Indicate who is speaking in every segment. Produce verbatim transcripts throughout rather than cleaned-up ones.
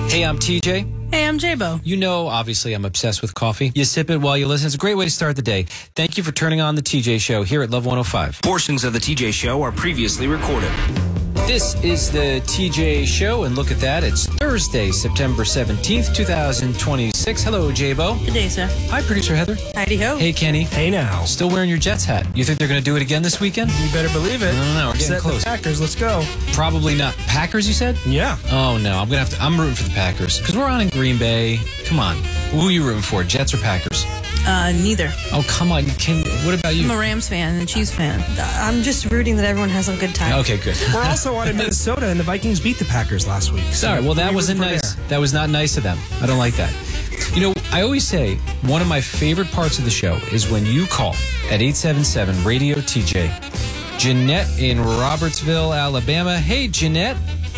Speaker 1: Hey, I'm T J.
Speaker 2: Hey, I'm J-Bo.
Speaker 1: You know, obviously, I'm obsessed with coffee. You sip it while you listen. It's a great way to start the day. Thank you for turning on the T J Show here at Love one oh five.
Speaker 3: Portions of the T J Show are previously recorded.
Speaker 1: This is the T J Show, and look at that. It's Thursday, September seventeenth, twenty twenty-six. Hello, J-Bo.
Speaker 2: Good day, sir.
Speaker 1: Hi, producer Heather.
Speaker 2: Heidi ho.
Speaker 1: Hey, Kenny.
Speaker 4: Hey now.
Speaker 1: Still wearing your Jets hat. You think they're going to do it again this weekend?
Speaker 4: You better believe it.
Speaker 1: I don't know. We're getting
Speaker 4: Set
Speaker 1: close.
Speaker 4: the Packers. Let's go.
Speaker 1: Probably not. Packers, you said?
Speaker 4: Yeah.
Speaker 1: Oh, no. I'm going to have to. I'm rooting for the Packers because we're on in Green Bay. Come on. Who are you rooting for, Jets or Packers?
Speaker 2: Uh, neither.
Speaker 1: Oh, come on. Can, what about you?
Speaker 2: I'm a Rams fan and a Chiefs fan.
Speaker 5: I'm just rooting that everyone has a good time.
Speaker 1: Okay, good.
Speaker 4: We're also on in Minnesota, and the Vikings beat the Packers last week. So
Speaker 1: Sorry, well, that
Speaker 4: we're
Speaker 1: wasn't
Speaker 4: rooting for
Speaker 1: nice.
Speaker 4: there.
Speaker 1: That was not nice of them. I don't like that. You know, I always say one of my favorite parts of the show is when you call at eight seven seven radio T J. Jeanette in Robertsville, Alabama. Hey, Jeanette.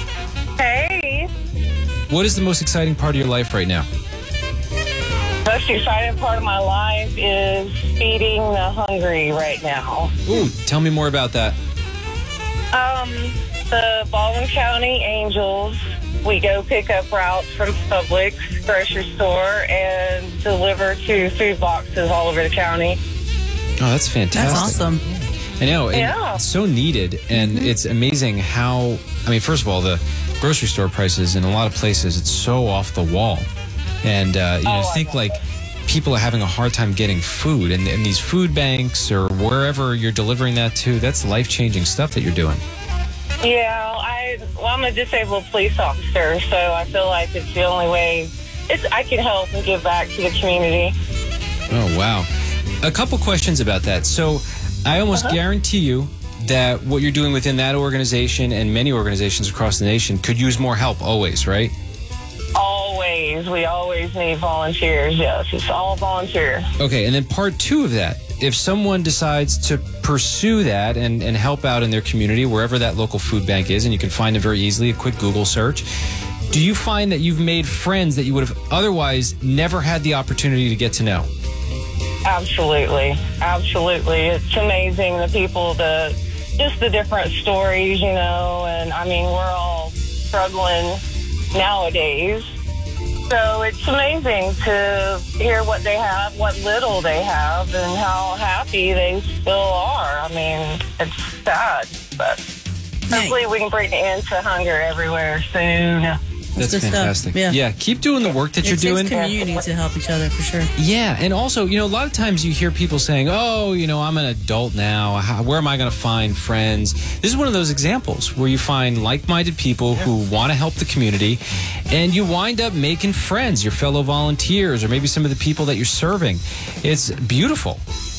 Speaker 6: Hey.
Speaker 1: What is the most exciting part of your life right now?
Speaker 6: The most exciting part of my life is feeding the hungry right now.
Speaker 1: Ooh, tell me more about that.
Speaker 6: Um, the Baldwin County Angels, we go pick up routes from Publix grocery store and deliver to food boxes all over the county.
Speaker 1: Oh, that's fantastic.
Speaker 2: That's awesome.
Speaker 1: I know. And
Speaker 6: Yeah.
Speaker 1: it's so needed, and
Speaker 2: Mm-hmm.
Speaker 1: it's amazing how, I mean, first of all, the grocery store prices in a lot of places, it's so off the wall. And, uh, you know,
Speaker 6: Oh, I
Speaker 1: think
Speaker 6: know.
Speaker 1: like people are having a hard time getting food, and, and these food banks or wherever you're delivering that to, that's life-changing stuff that you're doing.
Speaker 6: Yeah, I, well, I'm a disabled police officer, so I feel like it's the only way it's, I can help and give back to the community.
Speaker 1: Oh, wow. A couple questions about that. So I almost
Speaker 6: Uh-huh.
Speaker 1: guarantee you that what you're doing within that organization and many organizations across the nation could use more help always, right?
Speaker 6: Always. We always need volunteers, yes. It's all volunteer.
Speaker 1: Okay, and then part two of that, if someone decides to pursue that and, and help out in their community, wherever that local food bank is, and you can find it very easily, a quick Google search, do you find that you've made friends that you would have otherwise never had the opportunity to get to know?
Speaker 6: Absolutely. Absolutely. It's amazing, the people, the just the different stories, you know, and I mean, we're all struggling nowadays. So it's amazing to hear what they have, what little they have, and how happy they still are. I mean, it's sad, but hopefully we can bring an end to hunger everywhere soon.
Speaker 1: That's
Speaker 2: good stuff.
Speaker 1: fantastic.
Speaker 2: Yeah.
Speaker 1: yeah, keep doing the work that
Speaker 2: It
Speaker 1: you're
Speaker 2: takes
Speaker 1: doing.
Speaker 2: community to help each other, for sure.
Speaker 1: Yeah, and also, you know, a lot of times you hear people saying, oh, you know, I'm an adult now. How, where am I going to find friends? This is one of those examples where you find like-minded people who want to help the community, and you wind up making friends, your fellow volunteers, or maybe some of the people that you're serving. It's beautiful.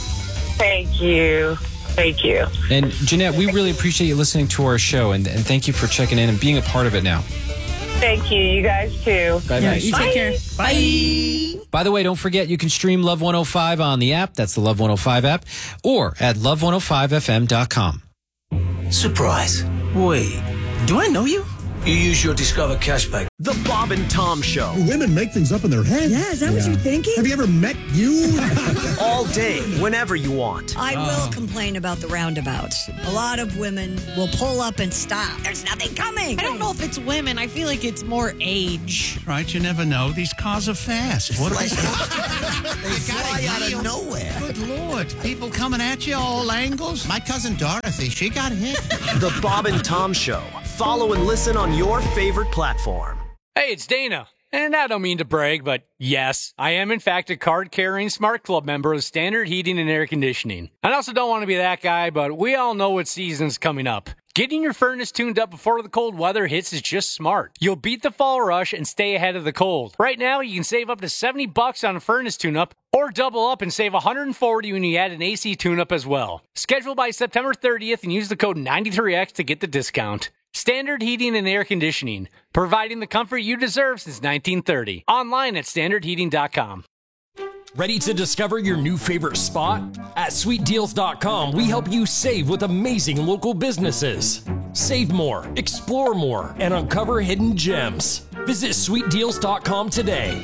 Speaker 6: Thank you. Thank you.
Speaker 1: And Jeanette, we really appreciate you listening to our show, and, and thank you for checking in and being a part of it now.
Speaker 6: Thank you. You guys too.
Speaker 1: Bye-bye.
Speaker 2: Yeah, you take care. Bye.
Speaker 1: By the way, don't forget you can stream Love one oh five on the app. That's the Love one oh five app. Or at love one oh five f m dot com.
Speaker 7: Surprise.
Speaker 4: Wait, do I know you?
Speaker 7: You use your Discover cashback.
Speaker 8: The Bob and Tom Show.
Speaker 9: Women make things up in their head.
Speaker 5: Yeah, is that what you're thinking?
Speaker 9: Have you ever met you?
Speaker 8: All day, whenever you want.
Speaker 10: I will complain about the roundabouts. A lot of women will pull up and stop. There's nothing coming.
Speaker 11: I don't know if it's women. I feel like it's more age.
Speaker 12: Right, you never know. These cars are fast. What are they?
Speaker 7: They fly out of nowhere.
Speaker 12: Good Lord. People coming at you all angles. My cousin Dorothy, she got hit.
Speaker 8: The Bob and Tom Show. Follow and listen on your favorite platform.
Speaker 13: Hey, it's Dana. And I don't mean to brag, but yes, I am in fact a card-carrying Smart Club member of Standard Heating and Air Conditioning. I also don't want to be that guy, but we all know what season's coming up. Getting your furnace tuned up before the cold weather hits is just smart. You'll beat the fall rush and stay ahead of the cold. Right now, you can save up to seventy bucks on a furnace tune-up, or double up and save one hundred forty when you add an A C tune-up as well. Schedule by September thirtieth and use the code ninety-three X to get the discount. Standard Heating and Air Conditioning, providing the comfort you deserve since nineteen thirty. Online at standard heating dot com.
Speaker 14: Ready to discover your new favorite spot? At sweet deals dot com, we help you save with amazing local businesses. Save more, explore more, and uncover hidden gems. Visit sweet deals dot com today.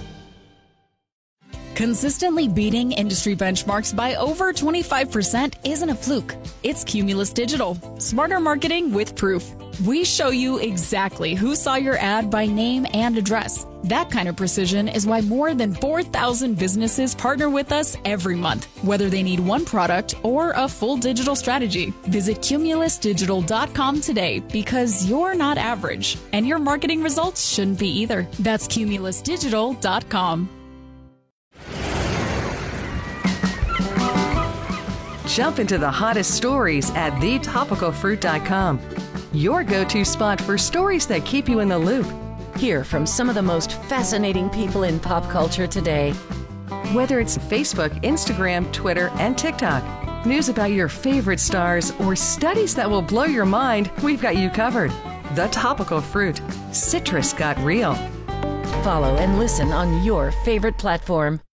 Speaker 15: Consistently beating industry benchmarks by over twenty-five percent isn't a fluke. It's Cumulus Digital. Smarter marketing with proof. We show you exactly who saw your ad by name and address. That kind of precision is why more than four thousand businesses partner with us every month, whether they need one product or a full digital strategy. Visit Cumulus Digital dot com today because you're not average, and your marketing results shouldn't be either. That's Cumulus Digital dot com.
Speaker 16: Jump into the hottest stories at the topical fruit dot com. Your go-to spot for stories that keep you in the loop.
Speaker 17: Hear from some of the most fascinating people in pop culture today.
Speaker 16: Whether it's Facebook, Instagram, Twitter, and TikTok, news about your favorite stars, or studies that will blow your mind, we've got you covered. The Topical Fruit. Citrus got real.
Speaker 17: Follow and listen on your favorite platform.